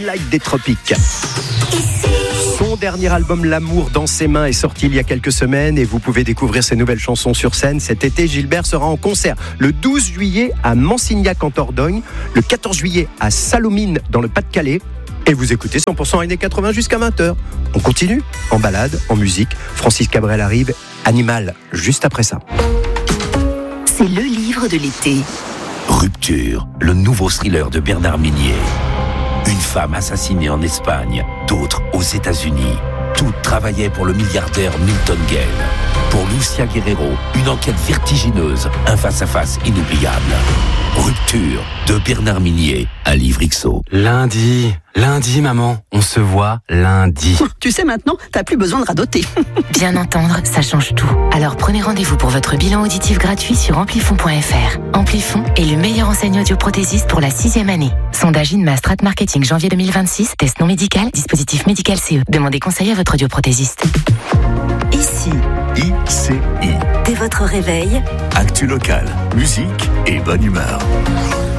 Twilight des tropiques. Son dernier album L'amour dans ses mains est sorti il y a quelques semaines et vous pouvez découvrir ses nouvelles chansons sur scène. Cet été, Gilbert sera en concert le 12 juillet à Mansignac en Dordogne, le 14 juillet à Salomine dans le Pas-de-Calais. Et vous écoutez 100% années 80 jusqu'à 20h. On continue en balade, en musique. Francis Cabrel arrive, Animal, juste après ça. C'est le livre de l'été. Rupture, le nouveau thriller de Bernard Minier. Une femme assassinée en Espagne, d'autres aux États-Unis. Toutes travaillaient pour le milliardaire Milton Gale. Pour Lucia Guerrero, une enquête vertigineuse, un face-à-face inoubliable. Rupture de Bernard Minier, un livre XO. Lundi, maman, on se voit lundi. Tu sais maintenant, t'as plus besoin de radoter. Bien entendre, ça change tout. Alors prenez rendez-vous pour votre bilan auditif gratuit sur amplifon.fr. Amplifon est le meilleur enseignant audioprothésiste pour la 6e année. Sondage INMA Strat Marketing janvier 2026, test non médical, dispositif médical CE. Demandez conseil à votre audioprothésiste. Ici, ICI. dès votre réveil, Actu local, musique et bonne humeur.